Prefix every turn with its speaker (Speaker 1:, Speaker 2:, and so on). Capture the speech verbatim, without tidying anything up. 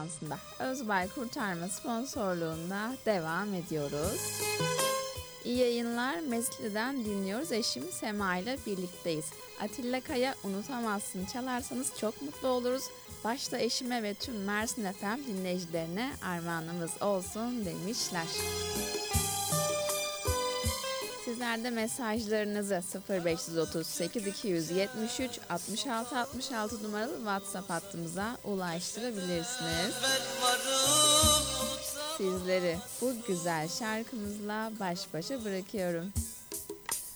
Speaker 1: Ajansı'nda Özbay Kurtarma sponsorluğunda devam ediyoruz. İyi yayınlar. Mesle'den dinliyoruz. Eşim Sema ile birlikteyiz. Atilla Kaya Unutamazsın çalarsanız çok mutlu oluruz. Başta eşime ve tüm Mersin F M dinleyicilerine armağanımız olsun demişler. Sizler de mesajlarınızı sıfır beş otuz sekiz iki yetmiş üç altmış altı altmış altı numaralı WhatsApp hattımıza ulaştırabilirsiniz. Sizleri bu güzel şarkımızla baş başa bırakıyorum.